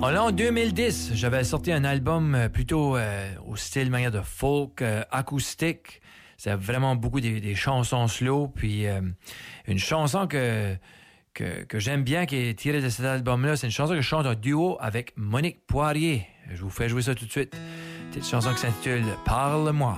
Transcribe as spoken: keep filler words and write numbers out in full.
En deux mille dix, j'avais sorti un album euh, plutôt euh, au style manière de folk, euh, acoustique. C'est vraiment beaucoup des, des chansons slow. Puis euh, une chanson que, que, que j'aime bien qui est tirée de cet album-là, c'est une chanson que je chante en duo avec Monique Poirier. Je vous fais jouer ça tout de suite. C'est une chanson qui s'intitule « Parle-moi ».